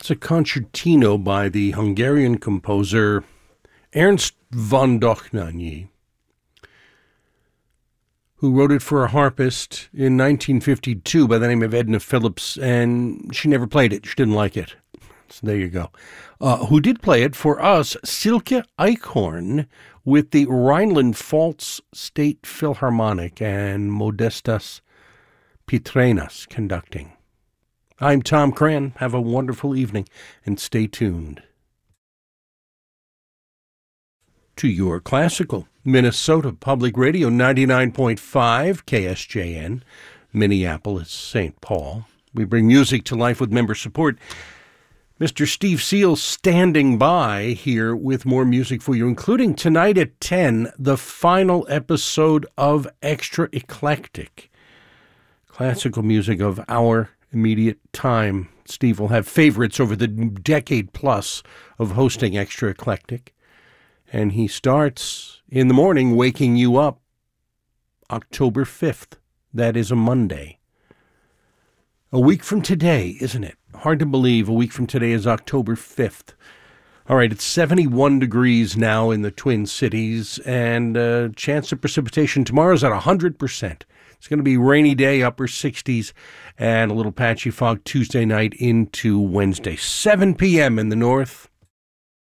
It's a concertino by the Hungarian composer Ernst von Dohnányi, who wrote it for a harpist in 1952 by the name of Edna Phillips, and she never played it. She didn't like it. So there you go. Who did play it for us? Silke Eichhorn with the Rhineland-Pfalz State Philharmonic and Modestas Pitrenas conducting. I'm Tom Cran. Have a wonderful evening and stay tuned to your classical Minnesota Public Radio 99.5 KSJN, Minneapolis, St. Paul. We bring music to life with member support. Mr. Steve Seal standing by here with more music for you, including tonight at 10, the final episode of Extra Eclectic. Classical music of our immediate time. Steve will have favorites over the decade plus of hosting Extra Eclectic. And he starts in the morning waking you up October 5th. That is a Monday. A week from today, isn't it? Hard to believe a week from today is October 5th. All right, it's 71 degrees now in the Twin Cities, and chance of precipitation tomorrow is at 100%. It's going to be a rainy day, upper 60s, and a little patchy fog Tuesday night into Wednesday. 7 p.m. in the north.